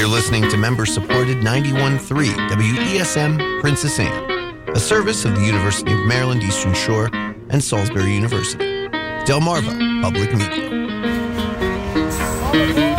You're listening to member-supported 91.3 WESM Princess Anne, a service of the University of Maryland Eastern Shore and Salisbury University. Delmarva Public Media.